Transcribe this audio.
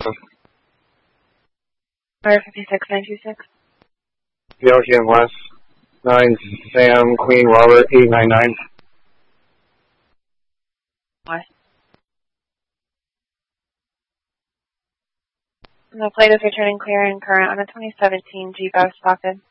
Fire 56926. Belgium West 9 Sam Queen Robert 899. Why? The plate is returning clear and current on a 2017 Jeep out of Stockton.